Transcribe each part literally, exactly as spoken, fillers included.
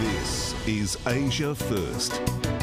This is Asia First.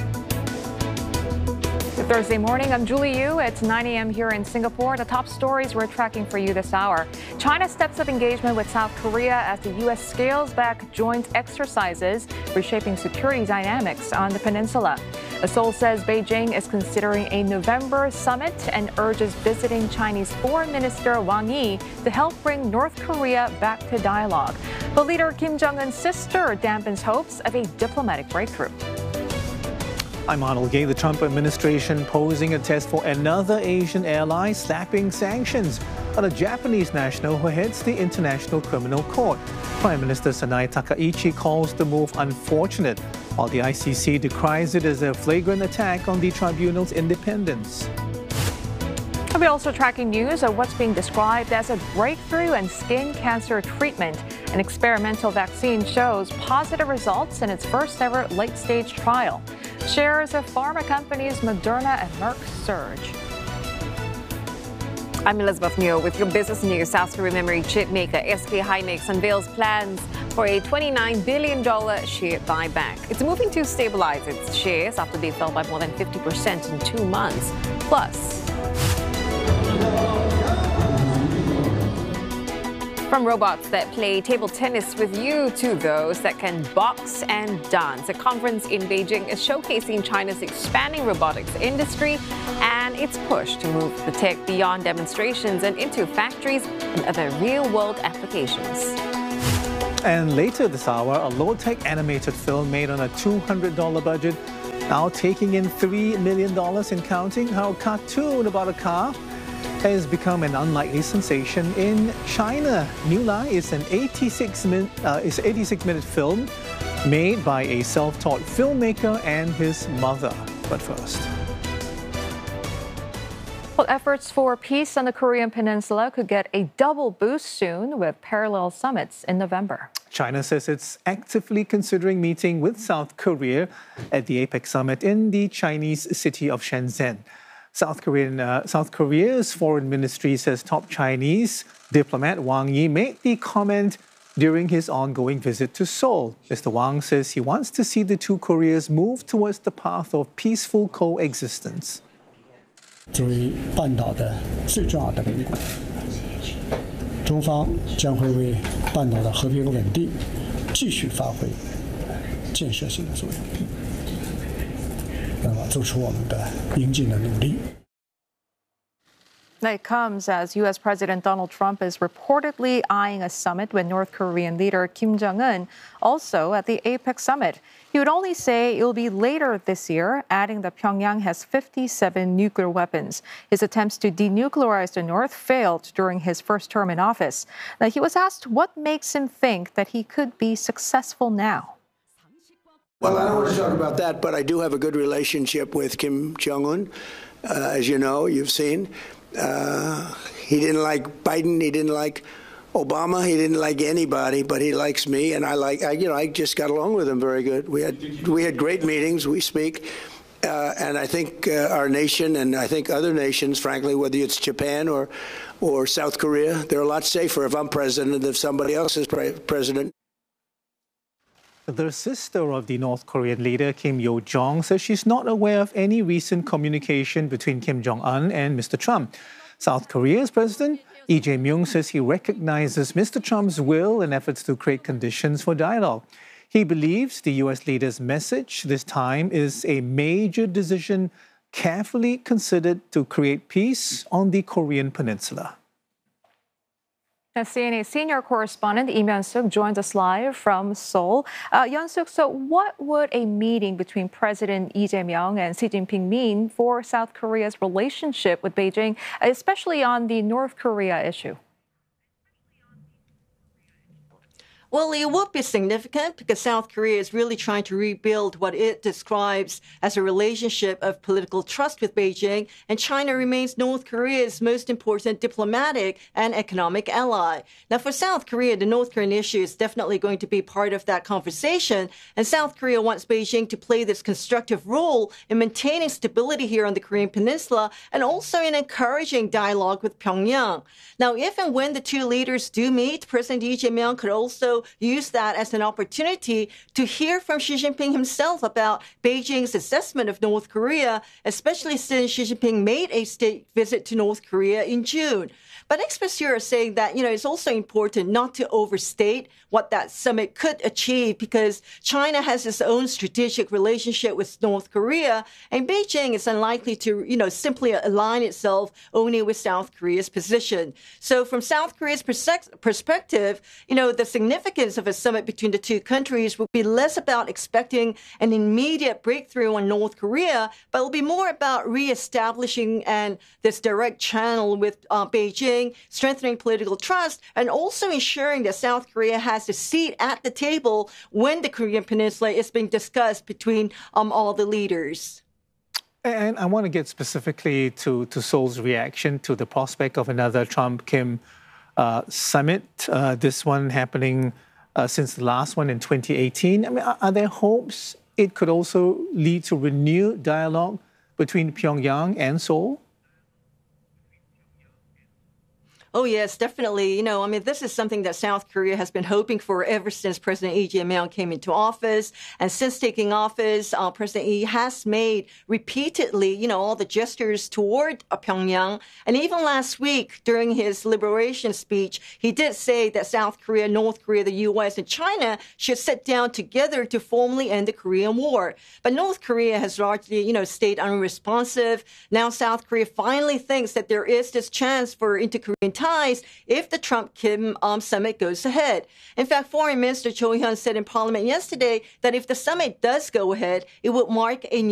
Good Thursday morning, I'm Julie Yu. It's nine a.m. here in Singapore. The top stories we're tracking for you this hour. China steps up engagement with South Korea as the U S scales back joint exercises, reshaping security dynamics on the peninsula. Seoul says Beijing is considering a November summit and urges visiting Chinese Foreign Minister Wang Yi to help bring North Korea back to dialogue. But leader Kim Jong-un's sister dampens hopes of a diplomatic breakthrough. I'm Arnold Gay. The Trump administration posing a test for another Asian ally, slapping sanctions on a Japanese national who heads the International Criminal Court. Prime Minister Sanai Takaichi calls the move unfortunate, while the I C C decries it as a flagrant attack on the tribunal's independence. We're also tracking news of what's being described as a breakthrough in skin cancer treatment. An experimental vaccine shows positive results in its first ever late-stage trial. Shares of pharma companies Moderna and Merck surge. I'm Elizabeth Neo with your business news. South Korean memory chip maker S K Hynix unveils plans for a twenty-nine billion dollars share buyback. It's moving to stabilize its shares after they fell by more than fifty percent in two months. Plus, from robots that play table tennis with you to those that can box and dance, a conference in Beijing is showcasing China's expanding robotics industry and its push to move the tech beyond demonstrations and into factories and other real-world applications. And later this hour, a low-tech animated film made on a two hundred dollars budget, now taking in three million dollars and counting. How a cartoon about a car has become an unlikely sensation in China. New Lai is an eighty-six minute, uh, is eighty-six minute film made by a self-taught filmmaker and his mother. But first, well, efforts for peace on the Korean peninsula could get a double boost soon with parallel summits in November. China says it's actively considering meeting with South Korea at the APEC summit in the Chinese city of Shenzhen. South Korean, uh, South Korea's foreign ministry says top Chinese diplomat Wang Yi made the comment during his ongoing visit to Seoul. Mister Wang says he wants to see the two Koreas move towards the path of peaceful coexistence. 作为半岛的最重要的邻国，中方将会为半岛的和平稳定继续发挥建设性的作用。 做出我们的应尽的努力。 That comes as U S President Donald Trump is reportedly eyeing a summit with North Korean leader Kim Jong-un, also at the APEC summit. He would only say it will be later this year, adding that Pyongyang has fifty-seven nuclear weapons. His attempts to denuclearize the North failed during his first term in office. Now, he was asked what makes him think that he could be successful now. Well, I don't want to talk about that, but I do have a good relationship with Kim Jong-un. Uh, as you know, you've seen. Uh, he didn't like Biden. He didn't like Obama. He didn't like anybody, but he likes me, and I like. I, you know, I just got along with him very good. We had we had great meetings. We speak, uh, and I think uh, our nation, and I think other nations, frankly, whether it's Japan or or South Korea, they're a lot safer if I'm president than if somebody else is pre- president. The sister of the North Korean leader, Kim Yo-jong, says she's not aware of any recent communication between Kim Jong-un and Mister Trump. South Korea's President Lee Jae-myung says he recognizes Mister Trump's will and efforts to create conditions for dialogue. He believes the U S leader's message this time is a major decision carefully considered to create peace on the Korean peninsula. Now, C N A senior correspondent Lee Myun-suk joins us live from Seoul. Uh, Yeon-suk, so what would a meeting between President Lee Jae-myung and Xi Jinping mean for South Korea's relationship with Beijing, especially on the North Korea issue? Well, it would be significant because South Korea is really trying to rebuild what it describes as a relationship of political trust with Beijing, and China remains North Korea's most important diplomatic and economic ally. Now, for South Korea, the North Korean issue is definitely going to be part of that conversation, and South Korea wants Beijing to play this constructive role in maintaining stability here on the Korean Peninsula and also in encouraging dialogue with Pyongyang. Now, if and when the two leaders do meet, President Lee Jae-myung could also also use that as an opportunity to hear from Xi Jinping himself about Beijing's assessment of North Korea, especially since Xi Jinping made a state visit to North Korea in June. But experts here are saying that, you know, it's also important not to overstate what that summit could achieve, because China has its own strategic relationship with North Korea, and Beijing is unlikely to, you know, simply align itself only with South Korea's position. So from South Korea's perspective, you know, the significance of a summit between the two countries will be less about expecting an immediate breakthrough on North Korea, but it will be more about reestablishing and this direct channel with uh, Beijing, strengthening political trust, and also ensuring that South Korea has a seat at the table when the Korean Peninsula is being discussed between um, all the leaders. And I want to get specifically to, to Seoul's reaction to the prospect of another Trump-Kim uh, summit, uh, this one happening uh, since the last one in twenty eighteen. I mean, are, are there hopes it could also lead to renewed dialogue between Pyongyang and Seoul? Oh, yes, definitely. You know, I mean, this is something that South Korea has been hoping for ever since President Lee Jae-myung came into office. And since taking office, uh, President Lee has made repeatedly, you know, all the gestures toward uh, Pyongyang. And even last week, during his liberation speech, he did say that South Korea, North Korea, the U S, and China should sit down together to formally end the Korean War. But North Korea has largely, you know, stayed unresponsive. Now South Korea finally thinks that there is this chance for inter-Korean ties if the Trump-Kim um, summit goes ahead. In fact, Foreign Minister Cho Hyun said in Parliament yesterday that if the summit does go ahead, it would mark a